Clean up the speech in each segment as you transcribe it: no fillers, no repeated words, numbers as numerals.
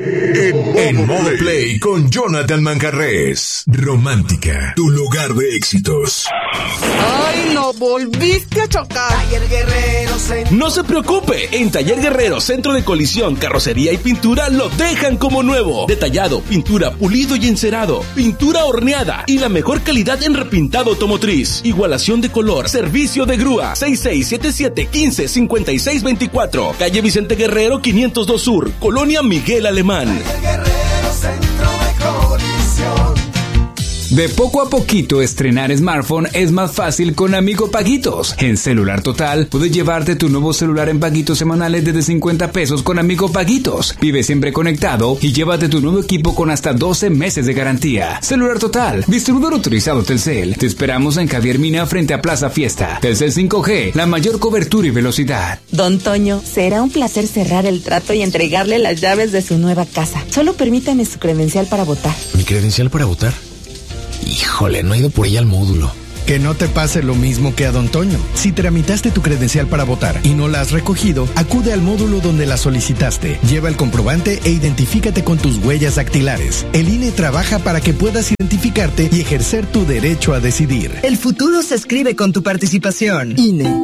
En modo play con Jonathan Manjarrés. Romántica, tu lugar de éxitos. ¡Ay, no volviste a chocar! Taller Guerrero Centro. No se preocupe, en Taller Guerrero Centro de Colisión, Carrocería y Pintura lo dejan como nuevo. Detallado, pintura, pulido y encerado, pintura horneada y la mejor calidad en repintado automotriz. Igualación de color, servicio de grúa. 6677155624. Calle Vicente Guerrero 502 Sur, Colonia Miguel Alemán. Guerrero Centro de Colisión. De poco a poquito estrenar smartphone es más fácil con Amigo Paguitos. En Celular Total puedes llevarte tu nuevo celular en paguitos semanales desde 50 pesos con Amigo Paguitos. Vive siempre conectado y llévate tu nuevo equipo con hasta 12 meses de garantía. Celular Total, distribuidor autorizado Telcel. Te esperamos en Javier Mina frente a Plaza Fiesta. Telcel 5G, la mayor cobertura y velocidad. Don Toño, será un placer cerrar el trato y entregarle las llaves de su nueva casa. Solo permítame su credencial para votar. ¿Mi credencial para votar? Híjole, no he ido por ella al módulo. Que no te pase lo mismo que a Don Toño. Si tramitaste tu credencial para votar y no la has recogido, acude al módulo donde la solicitaste. Lleva el comprobante e identifícate con tus huellas dactilares. El INE trabaja para que puedas identificarte y ejercer tu derecho a decidir. El futuro se escribe con tu participación. INE.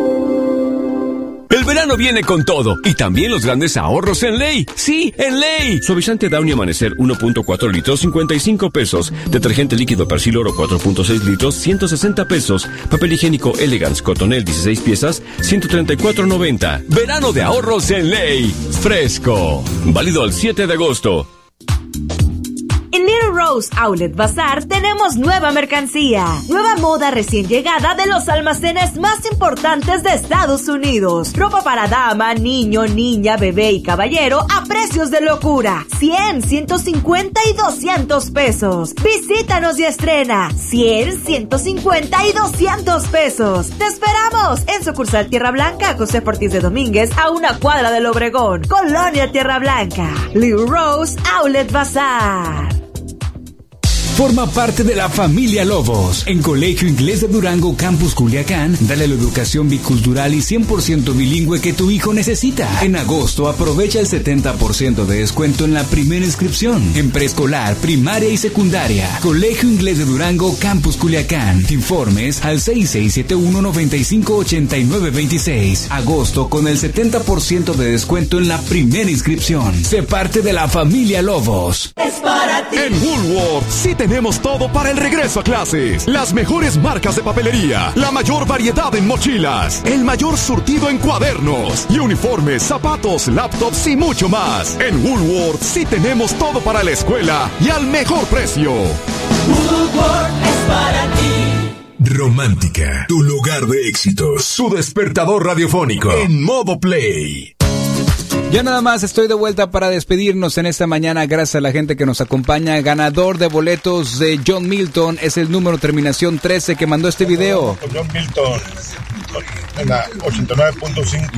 El verano viene con todo y también los grandes ahorros en Ley. Sí, en Ley. Suavizante Downy Amanecer 1.4 litros, 55 pesos. Detergente líquido Persil Oro 4.6 litros, 160 pesos. Papel higiénico Elegance Cotonel 16 piezas, 134.90. Verano de ahorros en Ley. Fresco. Válido al 7 de agosto. En Little Rose Outlet Bazaar tenemos nueva mercancía, nueva moda recién llegada de los almacenes más importantes de Estados Unidos. Ropa para dama, niño, niña, bebé y caballero a precios de locura. 100, 150 y 200 pesos. Visítanos y estrena. 100, 150 y 200 pesos. Te esperamos en sucursal Tierra Blanca, José Ortiz de Domínguez, a una cuadra del Obregón, Colonia Tierra Blanca. Little Rose Outlet Bazaar. Forma parte de la familia Lobos. En Colegio Inglés de Durango, Campus Culiacán, dale la educación bicultural y 100% bilingüe que tu hijo necesita. En agosto, aprovecha el 70% de descuento en la primera inscripción. En preescolar, primaria y secundaria. Colegio Inglés de Durango, Campus Culiacán. Informes al 6671-958926. Agosto con el 70% de descuento en la primera inscripción. Sé parte de la familia Lobos. Es para ti. En Woolworth sí tenemos todo para el regreso a clases. Las mejores marcas de papelería, la mayor variedad en mochilas, el mayor surtido en cuadernos y uniformes, zapatos, laptops y mucho más. En Woolworth sí tenemos todo para la escuela y al mejor precio. Woolworth es para ti. Romántica, tu lugar de éxitos. Su despertador radiofónico en modo play. Ya nada más estoy de vuelta para despedirnos en esta mañana. Gracias a la gente que nos acompaña. Ganador de boletos de John Milton es el número terminación 13 que mandó este video. John Milton en la 89.5.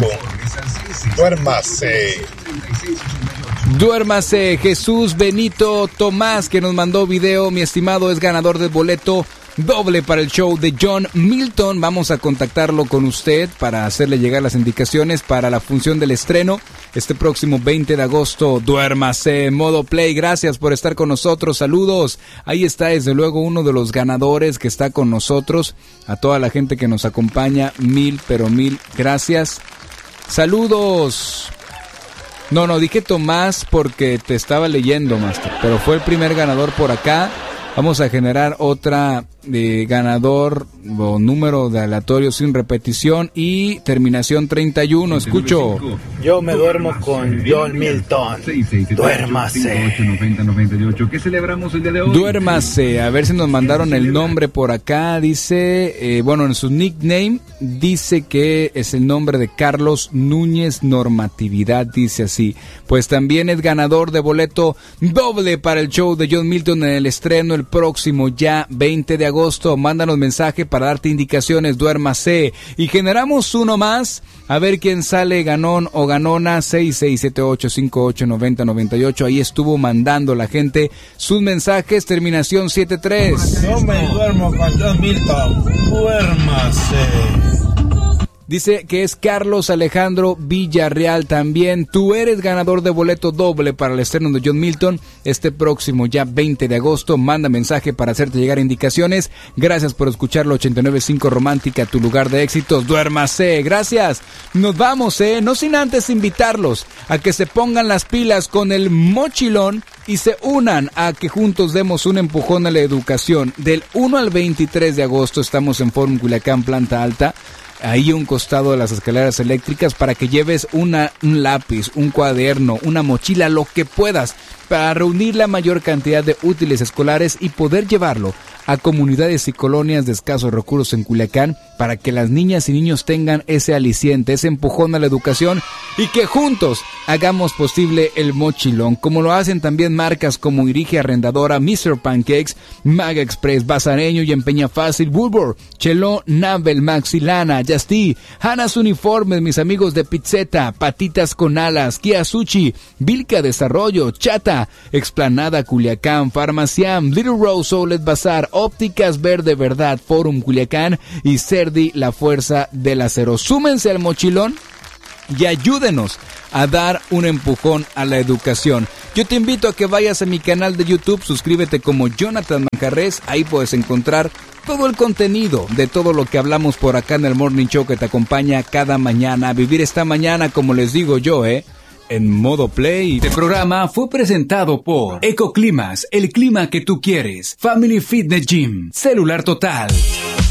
Duérmase. Jesús Benito Tomás que nos mandó video. Mi estimado es ganador del boleto doble para el show de John Milton. Vamos a contactarlo con usted para hacerle llegar las indicaciones para la función del estreno este próximo 20 de agosto. Duérmase, modo play. Gracias por estar con nosotros. Saludos. Ahí está desde luego uno de los ganadores que está con nosotros. A toda la gente que nos acompaña, mil gracias. Saludos. No, dije Tomás porque te estaba leyendo, Master, pero fue el primer ganador por acá. Vamos a generar otra ganador o número de aleatorio sin repetición y terminación 31. Escucho. Yo me duermo con John Milton. Duérmase. ¿Qué celebramos el día de hoy? Duérmase. A ver si nos mandaron el nombre por acá. Dice, en su nickname dice que es el nombre de Carlos Núñez Normatividad. Dice así. Pues también es ganador de boleto doble para el show de John Milton en el estreno el próximo ya 20 de agosto. Mándanos mensaje para darte indicaciones. Duérmase. Y generamos uno más. A ver quién sale ganón o ganona. 6678589098. Ahí estuvo mandando la gente sus mensajes. Terminación 73. Yo me duermo con John Milton. Duérmase. Dice que es Carlos Alejandro Villarreal también. Tú eres ganador de boleto doble para el estreno de John Milton este próximo ya 20 de agosto. Manda mensaje para hacerte llegar indicaciones. Gracias por escuchar la 89.5 Romántica, tu lugar de éxitos. Duérmase. Gracias. Nos vamos, no sin antes invitarlos a que se pongan las pilas con el mochilón y se unan a que juntos demos un empujón a la educación. Del 1 al 23 de agosto estamos en Forum Culiacán, planta alta, ahí a un costado de las escaleras eléctricas, para que lleves un lápiz, un cuaderno, una mochila, lo que puedas, para reunir la mayor cantidad de útiles escolares y poder llevarlo a comunidades y colonias de escasos recursos en Culiacán, para que las niñas y niños tengan ese aliciente, ese empujón a la educación, y que juntos hagamos posible el mochilón, como lo hacen también marcas como Irige Arrendadora, Mr. Pancakes, Maga Express, Bazareño y Empeña Fácil, Bulbor, Cheló, Nabel, Maxilana, Yasti, Hanas Uniformes, mis amigos de Pizzeta, Patitas con Alas, Kia Sushi, Vilca Desarrollo, Chata, Explanada Culiacán, Farmaciam, Little Rose Outlet Bazar, Ópticas Verde Verdad, Forum Culiacán y Cerdi, la fuerza del acero. Súmense al mochilón y ayúdenos a dar un empujón a la educación. Yo te invito a que vayas a mi canal de YouTube, suscríbete como Jonathan Manjarres, ahí puedes encontrar todo el contenido de todo lo que hablamos por acá en el Morning Show que te acompaña cada mañana. A vivir esta mañana, como les digo yo, en modo play. Este programa fue presentado por Ecoclimas, el clima que tú quieres. Family Fitness Gym, Celular Total.